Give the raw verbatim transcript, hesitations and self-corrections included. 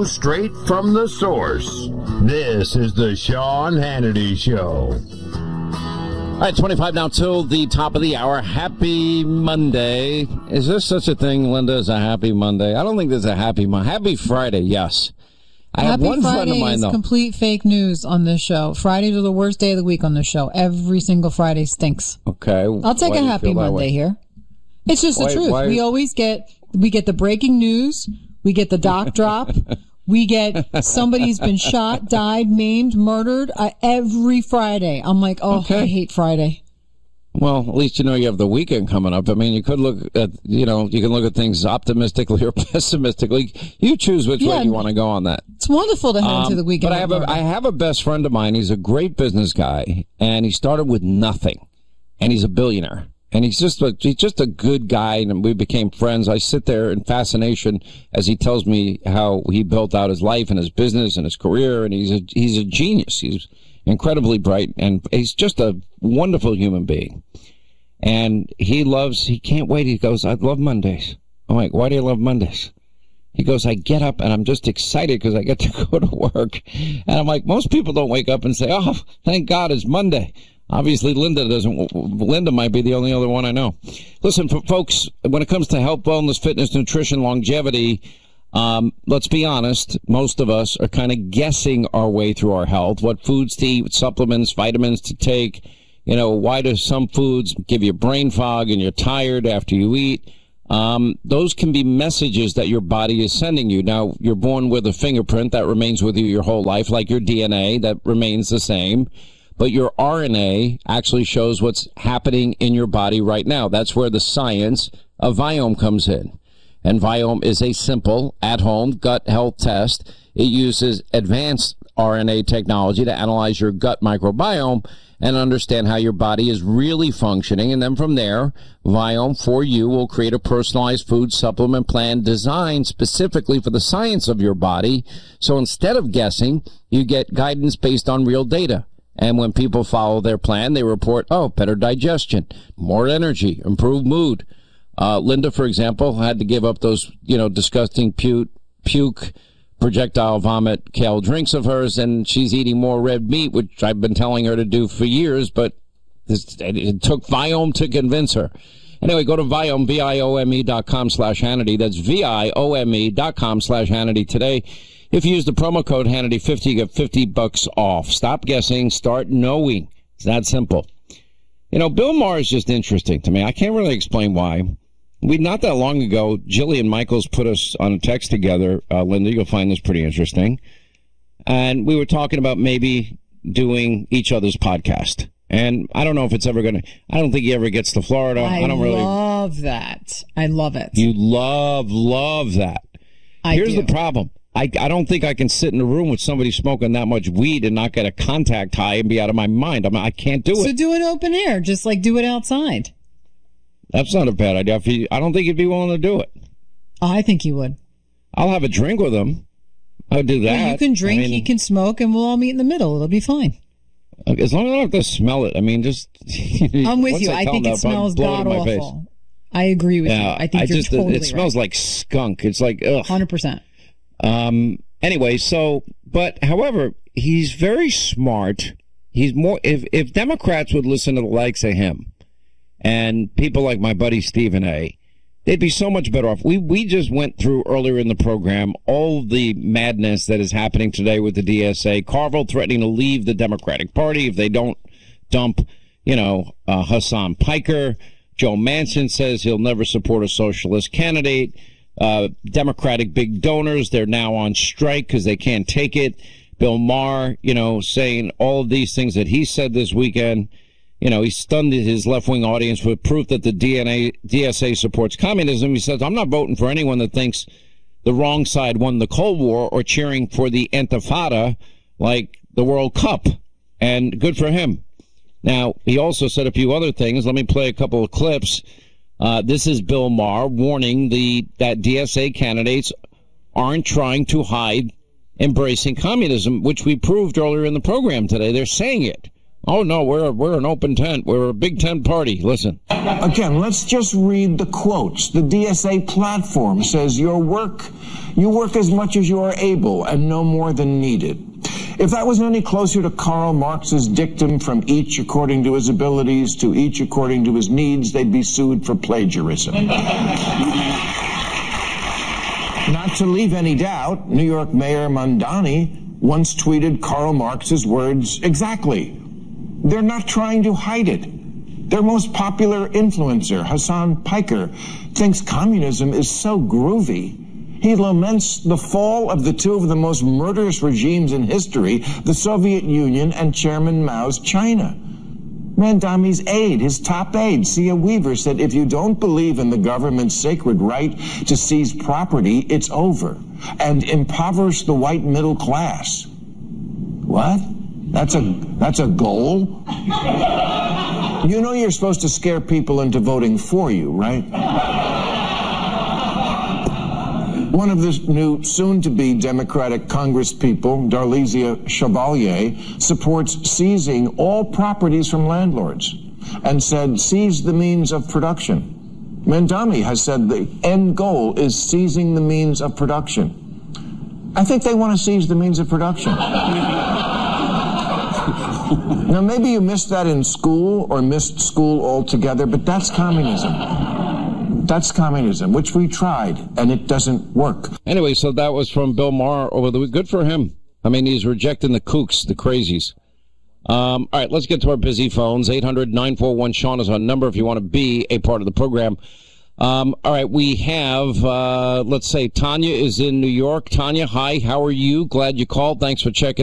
straight from the source. This is the Sean Hannity Show. All right, twenty-five now till the top of the hour. Happy Monday. Is there such a thing, Linda, as a happy Monday? I don't think there's a happy Monday. Happy Friday, yes. I happy have one Friday friend of mine, is though. Complete fake news on this show. Fridays are the worst day of the week on this show. Every single Friday stinks. Okay. I'll take Why a do you happy feel that Monday way? here. It's just Why- the truth. why- We always get, we get the breaking news. We get the doc drop. We get somebody's been shot, died, maimed, murdered uh, every Friday. I'm like, oh, Okay. I hate Friday. Well, at least you know you have the weekend coming up. I mean, you could look at, you know, you can look at things optimistically or pessimistically. You choose which Yeah. way you want to go on that. It's wonderful to head Um, into the weekend. But I have a, I have a best friend of mine. He's a great business guy, and he started with nothing, and he's a billionaire. And he's just a, he's just a good guy, and we became friends. I sit there in fascination as he tells me how he built out his life and his business and his career, and he's a he's a genius. He's incredibly bright, and he's just a wonderful human being. And he loves, he can't wait. He goes, I love Mondays. I'm like, why do you love Mondays? He goes, I get up and I'm just excited because I get to go to work. And I'm like, most people don't wake up and say, oh, thank God it's Monday. Obviously, Linda doesn't. Linda might be the only other one I know. Listen, for folks, when it comes to health, wellness, fitness, nutrition, longevity, um, let's be honest, most of us are kind of guessing our way through our health, what foods to eat, supplements, vitamins to take. You know, why do some foods give you brain fog and you're tired after you eat? Um, those can be messages that your body is sending you. Now, you're born with a fingerprint that remains with you your whole life, like your D N A that remains the same. But your R N A actually shows what's happening in your body right now. That's where the science of Viome comes in. And Viome is a simple, at-home gut health test. It uses advanced R N A technology to analyze your gut microbiome and understand how your body is really functioning. And then from there, Viome for you will create a personalized food supplement plan designed specifically for the science of your body. So instead of guessing, you get guidance based on real data. And when people follow their plan, they report, oh, better digestion, more energy, improved mood. Uh, Linda, for example, had to give up those, you know, disgusting puke, puke, projectile vomit kale drinks of hers, and she's eating more red meat, which I've been telling her to do for years, but this, it took Viome to convince her. Anyway, go to Viome, V I O M E dot com slash Hannity. That's V I O M E dot com slash Hannity today. If you use the promo code Hannity fifty, you get fifty bucks off. Stop guessing, start knowing. It's that simple. You know, Bill Maher is just interesting to me. I can't really explain why. We, not that long ago, Jillian Michaels put us on a text together. Uh, Linda, you'll find this pretty interesting. And we were talking about maybe doing each other's podcast. And I don't know if it's ever going to, I don't think he ever gets to Florida. I, I don't really love that. I love it. You love, love that. I Here's do. the problem. I, I don't think I can sit in a room with somebody smoking that much weed and not get a contact high and be out of my mind. I mean, I can't do So it. do it open air, just like do it outside. That's not a bad idea. If he, I don't think he'd be willing to do it. I think he would. I'll have a drink with him. I'll do that. Well, you can drink, I mean, he can smoke, and we'll all meet in the middle. It'll be fine. as long as I don't have to smell it. I mean, just. I'm with once you. I tell think him it that, I'll smells blow it in god my face. awful. I agree with you. Yeah, I think you're just, totally it smells right. like skunk. It's like, ugh. one hundred percent. Um, anyway, so, but however, he's very smart. He's more, if, if Democrats would listen to the likes of him and people like my buddy Stephen A., they'd be so much better off. We, we just went through earlier in the program all the madness that is happening today with the D S A. Carville threatening to leave the Democratic Party if they don't dump, you know, uh, Hassan Piker. Joe Manchin says he'll never support a socialist candidate. Uh, Democratic big donors, they're now on strike because they can't take it. Bill Maher, you know, saying all of these things that he said this weekend. You know, he stunned his left-wing audience with proof that the D N A, D S A supports communism. He says, I'm not voting for anyone that thinks the wrong side won the Cold War or cheering for the Intifada like the World Cup. And good for him. Now, he also said a few other things. Let me play a couple of clips. Uh, this is Bill Maher warning the that D S A candidates aren't trying to hide embracing communism, which we proved earlier in the program today. They're saying it. Oh, no, we're, we're an open tent. We're a big tent party. Listen. Again, let's just read the quotes. The D S A platform says your work, you work as much as you are able and no more than needed. If that was any closer to Karl Marx's dictum from each according to his abilities to each according to his needs, they'd be sued for plagiarism. Not to leave any doubt, New York Mayor Mamdani once tweeted Karl Marx's words exactly. They're not trying to hide it. Their most popular influencer, Hassan Piker, thinks communism is so groovy. He laments the fall of the two of the most murderous regimes in history, the Soviet Union and Chairman Mao's China. Mamdani's aide, his top aide, Sia Weaver, said, if you don't believe in the government's sacred right to seize property, it's over, and impoverish the white middle class. What? That's a, that's a goal? You know you're supposed to scare people into voting for you, right? One of the new soon-to-be Democratic Congresspeople, Darlisia Chevalier, supports seizing all properties from landlords and said, seize the means of production. Mamdani has said the end goal is seizing the means of production. I think they want to seize the means of production. Now, maybe you missed that in school or missed school altogether, but that's communism. That's communism, which we tried, and it doesn't work. Anyway, so that was from Bill Maher over the week. Good for him. I mean, he's rejecting the kooks, the crazies. Um, all right, let's get to our busy phones. eight hundred nine four one Sean is our number if you want to be a part of the program. Um, all right, we have, uh, let's say, Tanya is in New York. Tanya, hi, how are you? Glad you called. Thanks for checking